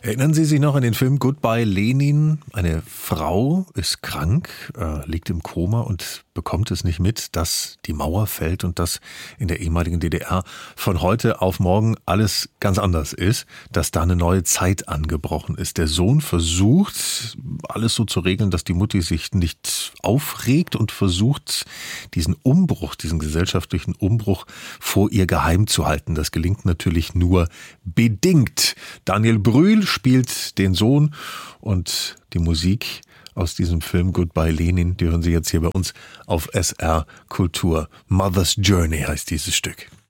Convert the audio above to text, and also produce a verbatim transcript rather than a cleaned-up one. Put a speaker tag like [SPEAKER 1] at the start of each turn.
[SPEAKER 1] Erinnern Sie sich noch an den Film Goodbye Lenin? Eine Frau ist krank, äh, liegt im Koma und bekommt es nicht mit, dass die Mauer fällt und dass in der ehemaligen D D R von heute auf morgen alles ganz anders ist, dass da eine neue Zeit angebrochen ist. Der Sohn versucht, alles so zu regeln, dass die Mutti sich nicht aufregt und versucht, diesen Umbruch, diesen gesellschaftlichen Umbruch vor ihr geheim zu halten. Das gelingt natürlich nur bedingt. Daniel Brühl spielt den Sohn und die Musik aus diesem Film Goodbye Lenin, die hören Sie jetzt hier bei uns auf S R Kultur. Mother's Journey heißt dieses Stück.